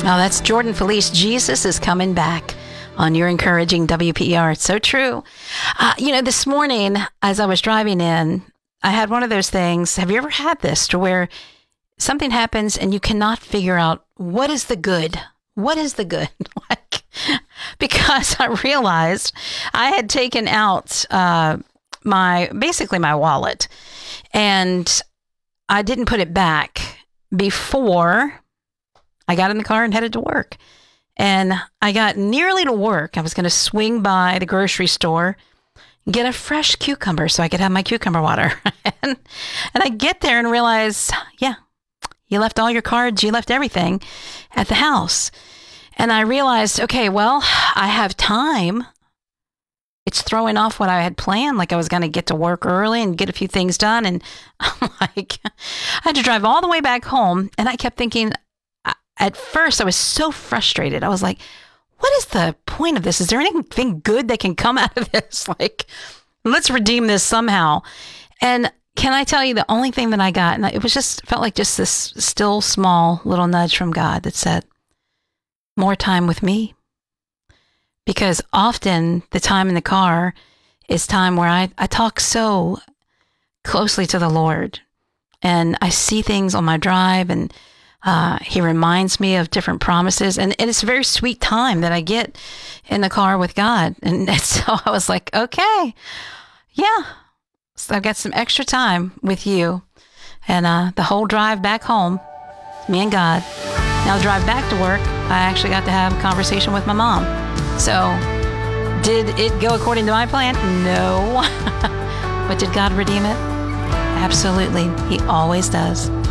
Oh, that's Jordan Felice. Jesus is coming back on your encouraging WPR. It's so true. This morning as I was driving in, I had one of those things. Have you ever had this to where something happens and you cannot figure out what is the good? What is the good? Because I realized I had taken out my wallet, and I didn't put it back before I got in the car and headed to work. And I got nearly to work. I was going to swing by the grocery store, get a fresh cucumber so I could have my cucumber water. and I get there and realize, you left all your cards, you left everything at the house. And I realized, okay, well, I have time. It's throwing off what I had planned. Like I was going to get to work early and get a few things done. And I'm like, I had to drive all the way back home. And I kept thinking, at first I was so frustrated. I was like, what is the point of this? Is there anything good that can come out of this? Like, let's redeem this somehow. And can I tell you the only thing that I got, and it was felt like just this still small little nudge from God that said, more time with me. Because often the time in the car is time where I talk so closely to the Lord, and I see things on my drive, and he reminds me of different promises. And it's a very sweet time that I get in the car with God. And so I was like, okay, so I've got some extra time with you. And the whole drive back home, me and God. Now, the drive back to work, I actually got to have a conversation with my mom. So did it go according to my plan? No. But did God redeem it? Absolutely. He always does.